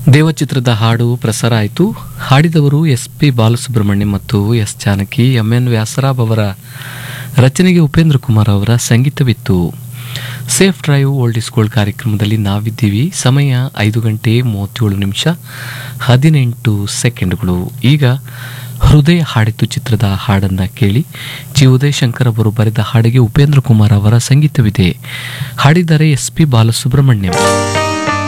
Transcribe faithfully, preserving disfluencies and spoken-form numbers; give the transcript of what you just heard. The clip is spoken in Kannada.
ದೇವಚಿತ್ರದ ಹಾಡು ಪ್ರಸಾರ ಆಯಿತು. ಹಾಡಿದವರು ಎಸ್ ಪಿ ಬಾಲಸುಬ್ರಹ್ಮಣ್ಯಂ ಮತ್ತು S Janaki. M N Vyasarao ಅವರ ರಚನೆಗೆ ಉಪೇಂದ್ರ ಕುಮಾರ್ ಅವರ ಸಂಗೀತವಿತ್ತು. Safe drive old is gold ಕಾರ್ಯಕ್ರಮದಲ್ಲಿ ನಾವಿದ್ದೀವಿ. ಸಮಯ ಐದು ಗಂಟೆ ಮೂವತ್ತೇಳು ನಿಮಿಷ ಹದಿನೆಂಟು ಸೆಕೆಂಡ್ಗಳು. ಈಗ ಹೃದಯ ಹಾಡಿತು ಚಿತ್ರದ ಹಾಡನ್ನು ಕೇಳಿ. ಜಿ ಉದಯಶಂಕರ್ ಅವರು ಬರೆದ ಹಾಡಿಗೆ ಉಪೇಂದ್ರ ಕುಮಾರ್ ಅವರ ಸಂಗೀತವಿದೆ. ಹಾಡಿದ್ದಾರೆ ಎಸ್ ಪಿ ಬಾಲಸುಬ್ರಹ್ಮಣ್ಯಂ.